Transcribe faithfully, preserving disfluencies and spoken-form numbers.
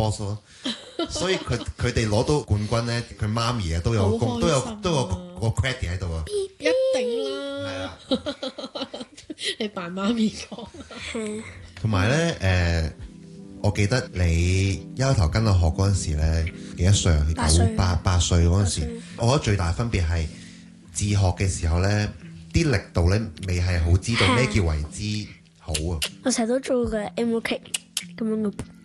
boss 咯。所以佢佢哋攞到冠軍咧，佢媽咪啊都有功，都有都有個 credit 喺度啊。 一定啦。 係啊。 你扮媽咪講。 同埋咧誒，我記得你一開頭跟我學嗰陣時咧，幾多歲啊？你九八八歲嗰陣時，我覺得最大分別係自學嘅時候咧，啲力度咧未係好知道咩叫為之好啊。 我成日都做嘅 M O K 咁樣嘅。